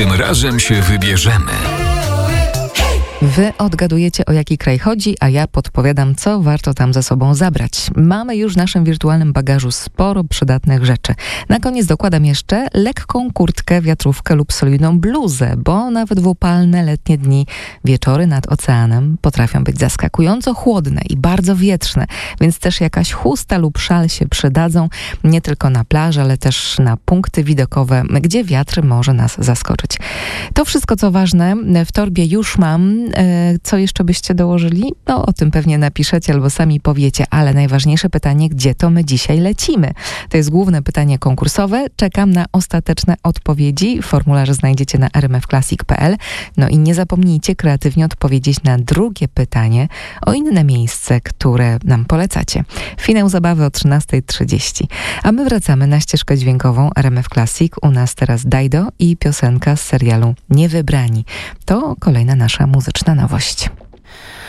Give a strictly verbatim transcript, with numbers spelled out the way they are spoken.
Tym razem się wybierzemy. Wy odgadujecie, o jaki kraj chodzi, a ja podpowiadam, co warto tam ze sobą zabrać. Mamy już w naszym wirtualnym bagażu sporo przydatnych rzeczy. Na koniec dokładam jeszcze lekką kurtkę, wiatrówkę lub solidną bluzę, bo nawet w upalne letnie dni wieczory nad oceanem potrafią być zaskakująco chłodne i bardzo wietrzne, więc też jakaś chusta lub szal się przydadzą, nie tylko na plaży, ale też na punkty widokowe, gdzie wiatr może nas zaskoczyć. To wszystko, co ważne, w torbie już mam. Co jeszcze byście dołożyli? No o tym pewnie napiszecie albo sami powiecie, ale najważniejsze pytanie, gdzie to my dzisiaj lecimy? To jest główne pytanie konkursowe. Czekam na ostateczne odpowiedzi. Formularze znajdziecie na r m f classic kropka p l. No i nie zapomnijcie kreatywnie odpowiedzieć na drugie pytanie o inne miejsce, które nam polecacie. Finał zabawy o trzynasta trzydzieści. A my wracamy na ścieżkę dźwiękową R M F Classic. U nas teraz Dajdo i piosenka z serialu Niewybrani. To kolejna nasza muzyczna nowość.